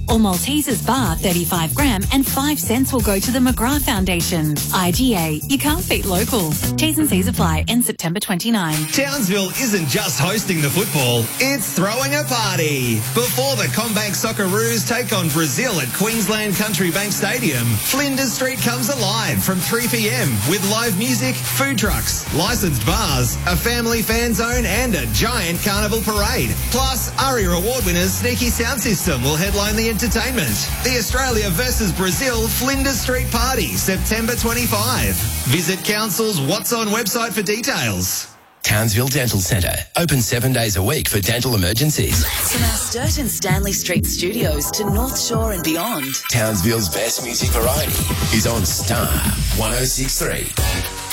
or Maltesers bar 35 gram and 5 cents will go to the McGrath Foundation. IGA, you can't beat local. T's and C's apply in September 29. Townsville isn't just hosting the football, it's throwing a party. Before the CommBank Socceroos take on Brazil at Queensland Country Bank Stadium, Flinders Street comes alive from 3 p.m. with live music, food trucks, licensed bars, a family fan zone and a giant carnival parade. Plus, ARIA Award winners Sneaky Sound System will headline the entertainment. The Australia versus Brazil Flinders Street Party, September 25. Visit Council's What's On website for details. Townsville Dental Centre, open 7 days a week for dental emergencies. From our Sturt and Stanley Street studios to North Shore and beyond, Townsville's best music variety is on Star 106.3.